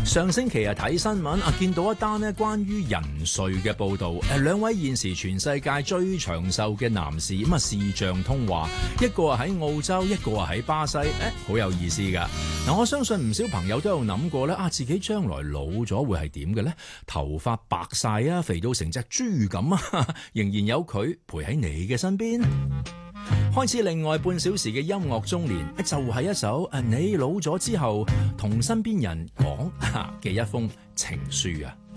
上星期睇新聞見到一單咧關於人瑞嘅報導，兩位現時全世界最長壽嘅男士視像通話，一個喺澳洲，一個喺巴西，好有意思㗎。我相信唔少朋友都有諗過咧，自己將來老咗會係點嘅呢？頭髮白晒啊，肥到成隻豬咁啊，仍然有佢陪喺你嘅身邊。開始另外半小時嘅音樂中年，就係一首你老咗之後同身邊人講嘅一封情書啊！